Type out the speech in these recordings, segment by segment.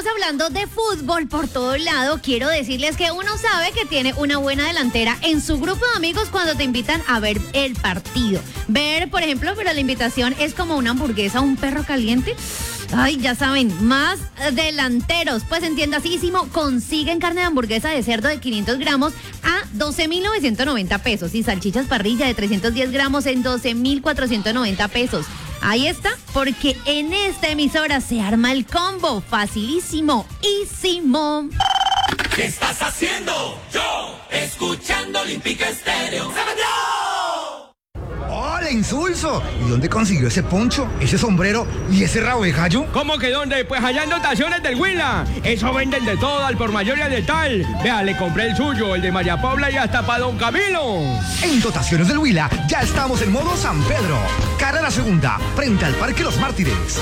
hablando de fútbol por todo lado, quiero decirles que uno sabe que tiene una buena delantera en su grupo de amigos cuando te invitan a ver el partido. Ver, por ejemplo, pero la invitación es como una hamburguesa o un perro caliente. Ay, ya saben, más delanteros. Pues en Tiendasísimo consiguen carne de hamburguesa de cerdo de 500 gramos a 12,990 pesos y salchichas parrilla de 310 gramos en 12,490 pesos. Ahí está, porque en esta emisora se arma el combo. Facilísimo, ísimo. ¿Qué estás haciendo? Yo, escuchando Olímpica Estéreo. ¡Hola, insulso! ¿Y dónde consiguió ese poncho, ese sombrero y ese rabo de gallo? ¿Cómo que dónde? Pues allá en Dotaciones del Huila. Eso venden de todo, al por mayor y al de tal. Vea, le compré el suyo, el de María Paula y hasta para Don Camilo. En Dotaciones del Huila ya estamos en modo San Pedro. Cara a la segunda, frente al Parque Los Mártires.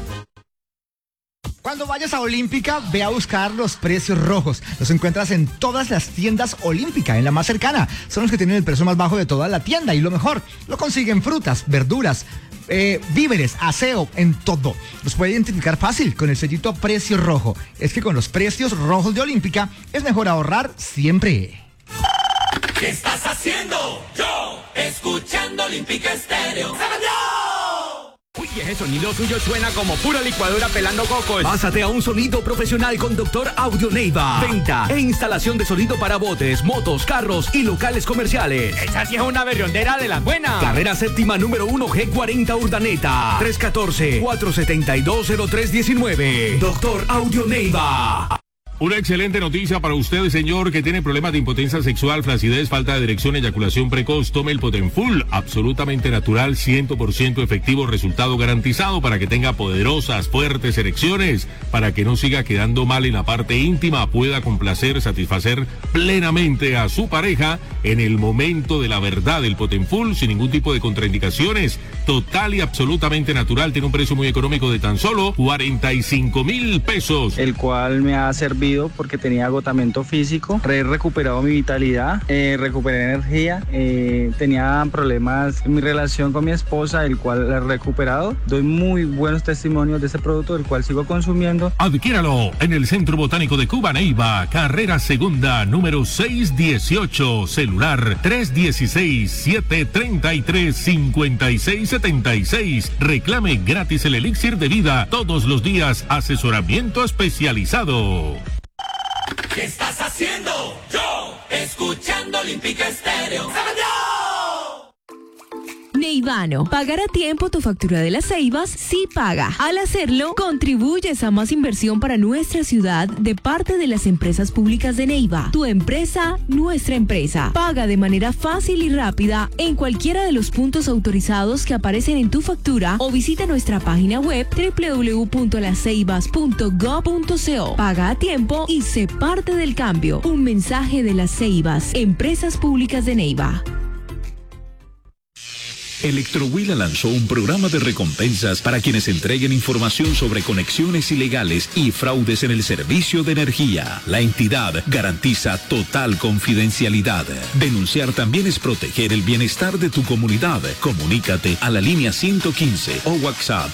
Cuando vayas a Olímpica, ve a buscar los precios rojos. Los encuentras en todas las tiendas Olímpica, en la más cercana. Son los que tienen el precio más bajo de toda la tienda. Y lo mejor, lo consiguen frutas, verduras, víveres, aseo, en todo. Los puede identificar fácil con el sellito Precio Rojo. Es que con los precios rojos de Olímpica es mejor ahorrar siempre. ¿Qué estás haciendo? Yo, escuchando Olímpica Estéreo. Uy, ese sonido suyo suena como pura licuadora pelando cocos. Pásate a un sonido profesional con Dr. Audio Neiva. Venta e instalación de sonido para botes, motos, carros y locales comerciales. Esa sí es una berriondera de las buenas. Carrera séptima número 1 G40 Urdaneta. 314-472-0319. Dr. Audio Neiva. Una excelente noticia para usted, señor, que tiene problemas de impotencia sexual, flacidez, falta de erección, eyaculación precoz. Tome el Potenfull, absolutamente natural, 100% efectivo, resultado garantizado para que tenga poderosas, fuertes erecciones, para que no siga quedando mal en la parte íntima, pueda complacer, satisfacer plenamente a su pareja en el momento de la verdad. El Potenfull, sin ningún tipo de contraindicaciones, total y absolutamente natural, tiene un precio muy económico de tan solo 45,000 pesos. El cual me ha servido porque tenía agotamiento físico, he recuperado mi vitalidad, recuperé energía, tenía problemas en mi relación con mi esposa, el cual he recuperado. Doy muy buenos testimonios de este producto, el cual sigo consumiendo. Adquiéralo en el Centro Botánico de Cuba Neiva, carrera segunda, número 618, celular 316-733-5676. Reclame gratis el elixir de vida, todos los días, asesoramiento especializado. ¿Qué estás haciendo? Yo, escuchando Olímpica Estéreo. Neivano, pagar a tiempo tu factura de las Ceibas sí paga. Al hacerlo, contribuyes a más inversión para nuestra ciudad de parte de las empresas públicas de Neiva. Tu empresa, nuestra empresa. Paga de manera fácil y rápida en cualquiera de los puntos autorizados que aparecen en tu factura o visita nuestra página web www.lasceibas.gov.co. Paga a tiempo y sé parte del cambio. Un mensaje de las Ceibas, empresas públicas de Neiva. Electrohuila lanzó un programa de recompensas para quienes entreguen información sobre conexiones ilegales y fraudes en el servicio de energía. La entidad garantiza total confidencialidad. Denunciar también es proteger el bienestar de tu comunidad. Comunícate a la línea 115 o WhatsApp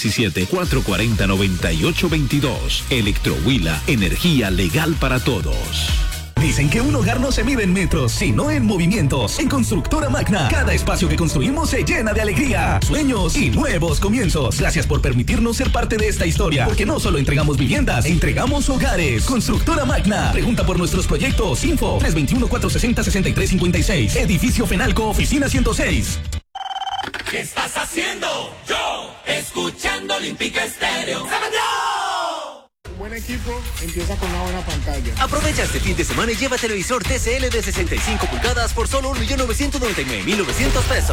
317-440-9822. Electrohuila, energía legal para todos. Dicen que un hogar no se mide en metros, sino en movimientos. En Constructora Magna, cada espacio que construimos se llena de alegría, sueños y nuevos comienzos. Gracias por permitirnos ser parte de esta historia, porque no solo entregamos viviendas, entregamos hogares. Constructora Magna. Pregunta por nuestros proyectos. Info 321-460-6356. Edificio Fenalco, oficina 106. ¿Qué estás haciendo? Yo, escuchando Olímpica Estéreo. Un buen equipo empieza con una buena pantalla. Aprovecha este fin de semana y lleva televisor TCL de 65 pulgadas por solo 1.999.900 pesos.